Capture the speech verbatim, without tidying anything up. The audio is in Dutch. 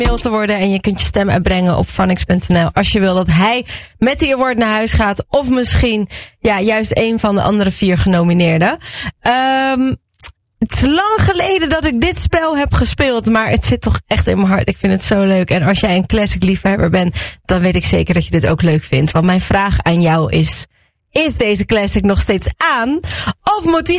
te worden. En je kunt je stem uitbrengen op funix punt n l als je wil dat hij met die award naar huis gaat. Of misschien ja, juist een van de andere vier genomineerden. Um, het is lang geleden dat ik dit spel heb gespeeld. Maar het zit toch echt in mijn hart. Ik vind het zo leuk. En als jij een classic liefhebber bent, dan weet ik zeker dat je dit ook leuk vindt. Want mijn vraag aan jou is, is deze classic nog steeds aan? Of moet die